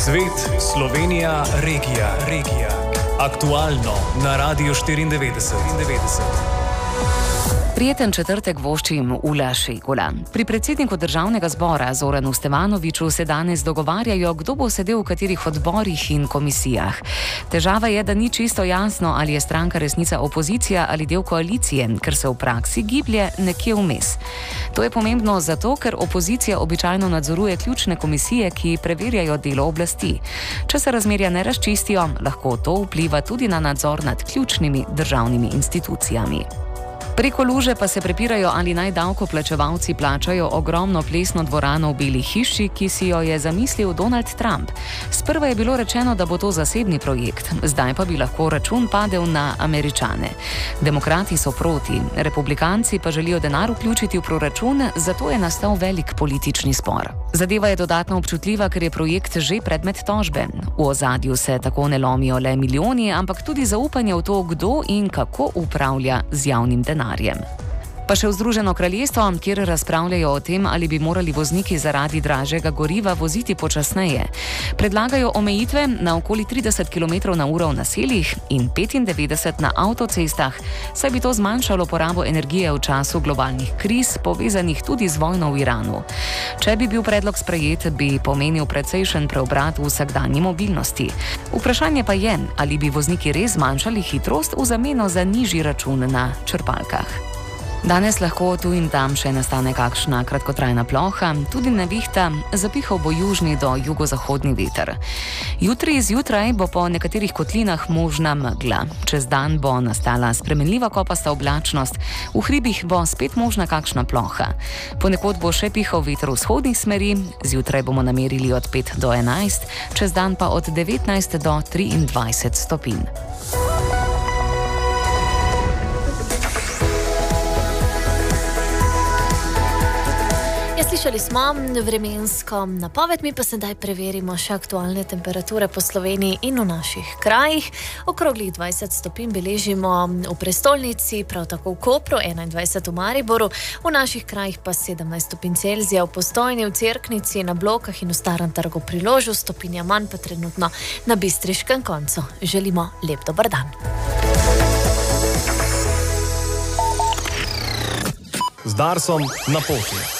Svet, Slovenija, regija. Aktualno na Radiu 94. Prijeten četrtek voščim Ula Šegula. Pri predsedniku državnega zbora Zoranu Stevanoviću se danes dogovarjajo, kdo bo sedel v katerih odborih in komisijah. Težava je, da ni čisto jasno, ali je stranka Resnica opozicija ali del koalicije, ker se v praksi giblje nekje vmes. To je pomembno zato, ker opozicija običajno nadzoruje ključne komisije, ki preverjajo delo oblasti. Če se razmerja ne razčistijo, lahko to vpliva tudi na nadzor nad ključnimi državnimi institucijami. Preko luže pa se prepirajo, ali naj davkoplačevalci plačajo ogromno plesno dvorano v Beli hiši, ki si jo je zamislil Donald Trump. Sprva je bilo rečeno, da bo to zasebni projekt, zdaj pa bi lahko račun padel na Američane. Demokrati so proti, republikanci pa želijo denar vključiti v proračun, zato je nastal velik politični spor. Zadeva je dodatno občutljiva, ker je projekt že predmet tožbe. V ozadju se tako ne lomijo le milijoni, ampak tudi zaupanje v to, kdo in kako upravlja z javnim denarjem. Pa še v Združeno kraljestvo, kjer razpravljajo o tem, ali bi morali vozniki zaradi dražjega goriva voziti počasneje. Predlagajo omejitve na okoli 30 km/h v naseljih in 95 na avtocestah, saj bi to zmanjšalo porabo energije v času globalnih kriz, povezanih tudi z vojno v Iranu. Če bi bil predlog sprejet, bi pomenil precejšen preobrat v vsakdanji mobilnosti. Vprašanje pa je, ali bi vozniki res zmanjšali hitrost v zameno za nižji račun na črpalkah. Danes lahko tu in tam še nastane kakšna kratkotrajna ploha, tudi nevihta, zapihal bo južni do jugozahodni veter. Jutri zjutraj bo po nekaterih kotlinah možna megla. Čez dan bo nastala spremenljiva kopasta oblačnost, v hribih bo spet možna kakšna ploha. Ponekod bo še pihal veter vzhodnih smeri, zjutraj bomo namerili od 5 do 11, čez dan pa od 19 do 23 stopinj. Slišali smo vremensko napoved, mi pa sedaj preverimo še aktualne temperature po Sloveniji in v naših krajih. Okroglih 20 stopinj beležimo v prestolnici, prav tako v Kopru, 21 v Mariboru, v naših krajih pa 17 stopinj Celzija, v Postojni, v Cerknici, na Blokah in v Starem trgu pri Ložu, stopinja manj pa trenutno na Bistriškem koncu. Želimo lep dober dan. Z Darsom na poti.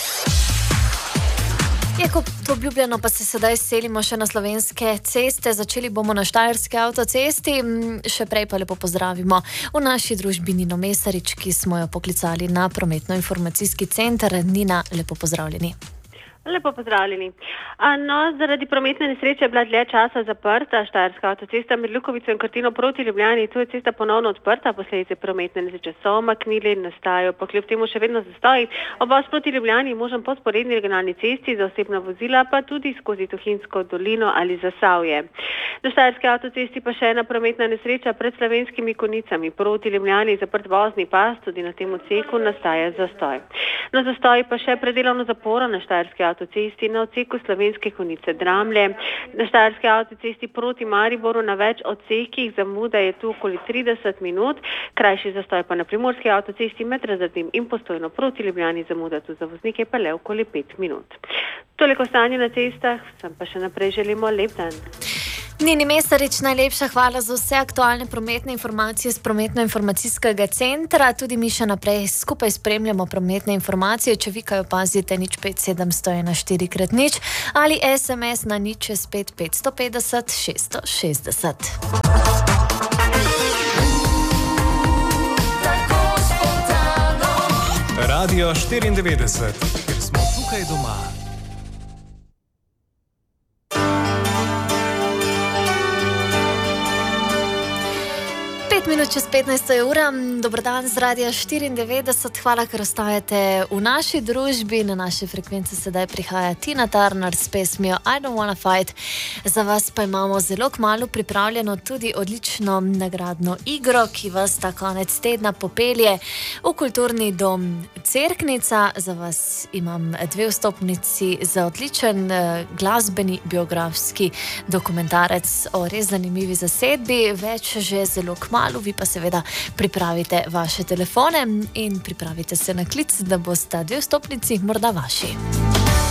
Je kot obljubljeno, pa se sedaj selimo še na slovenske ceste. Začeli bomo na Štajerski avtocesti. Še prej pa lepo pozdravimo v naši družbi Nino Mesarič, ki smo jo poklicali na prometno-informacijski center. Nina, lepo pozdravljeni. Lepo pozdravljeni. Zaradi prometne nesreče je bila dlje časa zaprta Štajerska avtocesta med Lukovico in Krtino proti Ljubljani. Tu je cesta ponovno odprta, posledice prometne nesreče so omaknili in nastajajo, pa kljub temu še vedno zastoji. Obvoz proti Ljubljani je možen po sporedni regionalni cesti za osebna vozila, pa tudi skozi Tuhinjsko dolino ali Zasavje. Na Štajerski avtocesti pa še ena prometna nesreča pred Slovenskimi Konjicami proti Ljubljani, zaprt vozni pas, tudi na tem odseku nastaja zastoj. Na zastoji pa še predelovno zaporo na Štajerski avtocesti na odseku Slovenske Konjice Dramlje. Na Štajerski avtocesti proti Mariboru na več odsekih zamuda je tu okoli 30 minut, krajši zastoj pa na Primorski avtocesti med Razrednim in Postojno proti Ljubljani, zamuda tu za voznike pa le okoli 5 minut. Toliko stanje na cestah, sem pa še naprej želimo lep dan. Nini Mesarič, najlepša hvala za vse aktualne prometne informacije z prometno-informacijskega centra. Tudi mi še naprej skupaj spremljamo prometne informacije. Če vi kaj opazite, 057 4x0 ali SMS na 065 550 660. Radio 94, ker smo tukaj doma. 5 minut čez 15 ura. Dober dan z Radia 94. Hvala, ker ostajate v naši družbi. Na naše frekvence sedaj prihaja Tina Turner s pesmijo I Don't Wanna Fight. Za vas pa imamo zelo kmalu pripravljeno tudi odlično nagradno igro, ki vas ta konec tedna popelje v kulturni dom Cerknica. Za vas imam 2 vstopnici za odličen glasbeni biografski dokumentarec o res zanimivi zasedbi. Več že zelo kmalu. Vi pa seveda pripravite vaše telefone in pripravite se na klic, da bosta 2 vstopnici morda vaši.